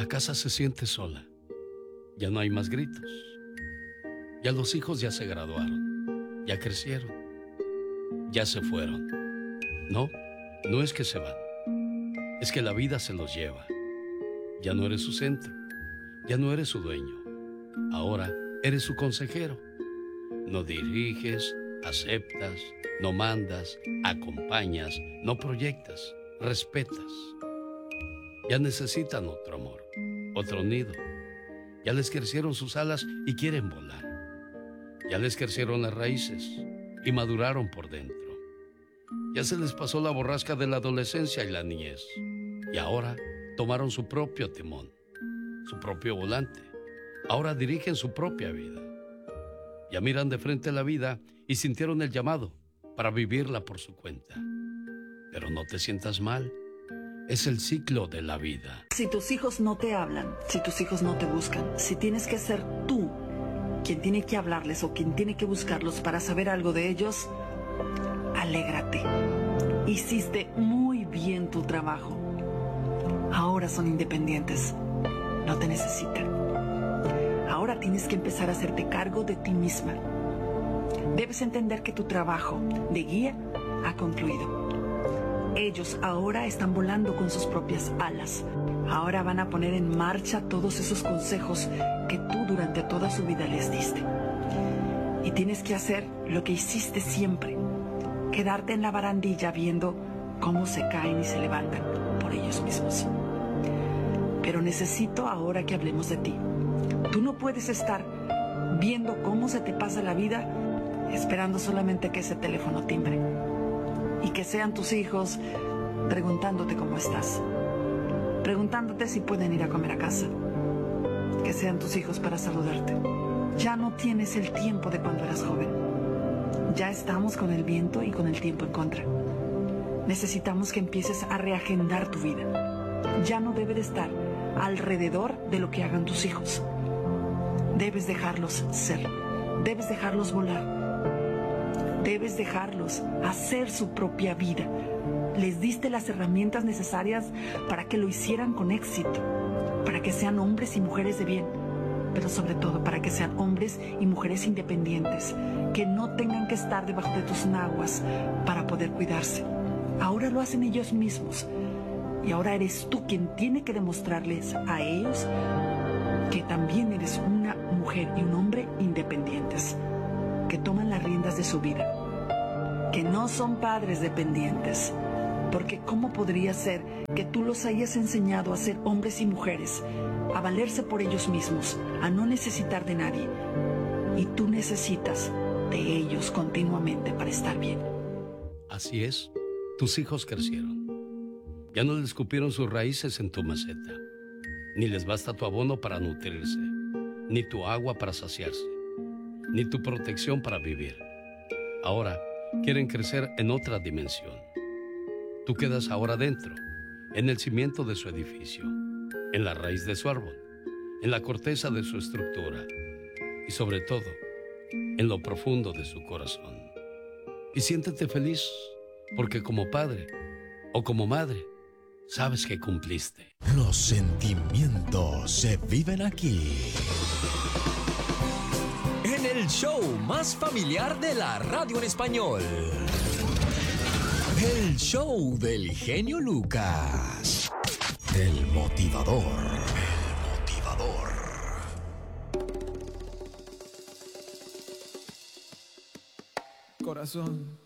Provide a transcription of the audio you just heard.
La casa se siente sola. Ya no hay más gritos. Ya los hijos ya se graduaron. Ya crecieron. Ya se fueron. No, no es que se van. Es que la vida se los lleva. Ya no eres su centro. Ya no eres su dueño. Ahora eres su consejero. No diriges, aceptas, no mandas, acompañas, no proyectas, respetas. Ya necesitan otro amor, otro nido. Ya les crecieron sus alas y quieren volar. Ya les crecieron las raíces y maduraron por dentro. Ya se les pasó la borrasca de la adolescencia y la niñez. Y ahora tomaron su propio timón, su propio volante. Ahora dirigen su propia vida. Ya miran de frente la vida y sintieron el llamado para vivirla por su cuenta. Pero no te sientas mal. Es el ciclo de la vida. Si tus hijos no te hablan, si tus hijos no te buscan, si tienes que ser tú quien tiene que hablarles o quien tiene que buscarlos para saber algo de ellos, alégrate. Hiciste muy bien tu trabajo. Ahora son independientes. No te necesitan. Ahora tienes que empezar a hacerte cargo de ti misma. Debes entender que tu trabajo de guía ha concluido. Ellos ahora están volando con sus propias alas. Ahora van a poner en marcha todos esos consejos que tú durante toda su vida les diste. Y tienes que hacer lo que hiciste siempre. Quedarte en la barandilla viendo cómo se caen y se levantan por ellos mismos. Pero necesito ahora que hablemos de ti. Tú no puedes estar viendo cómo se te pasa la vida esperando solamente que ese teléfono timbre. Y que sean tus hijos preguntándote cómo estás. Preguntándote si pueden ir a comer a casa. Que sean tus hijos para saludarte. Ya no tienes el tiempo de cuando eras joven. Ya estamos con el viento y con el tiempo en contra. Necesitamos que empieces a reagendar tu vida. Ya no debe de estar alrededor de lo que hagan tus hijos. Debes dejarlos ser. Debes dejarlos volar. Debes dejarlos hacer su propia vida. Les diste las herramientas necesarias para que lo hicieran con éxito, para que sean hombres y mujeres de bien, pero sobre todo para que sean hombres y mujeres independientes, que no tengan que estar debajo de tus naguas para poder cuidarse. Ahora lo hacen ellos mismos y ahora eres tú quien tiene que demostrarles a ellos que también eres una mujer y un hombre independientes, que toman las riendas de su vida, que no son padres dependientes, porque ¿cómo podría ser que tú los hayas enseñado a ser hombres y mujeres, a valerse por ellos mismos, a no necesitar de nadie, y tú necesitas de ellos continuamente para estar bien? Así es, tus hijos crecieron. Ya no les escupieron sus raíces en tu maceta, ni les basta tu abono para nutrirse, ni tu agua para saciarse, ni tu protección para vivir. Ahora quieren crecer en otra dimensión. Tú quedas ahora dentro, en el cimiento de su edificio, en la raíz de su árbol, en la corteza de su estructura y sobre todo, en lo profundo de su corazón. Y siéntete feliz, porque como padre o como madre, sabes que cumpliste. Los sentimientos se viven aquí. En el show más familiar de la radio en español. El show del genio Lucas. El motivador. El motivador. Corazón,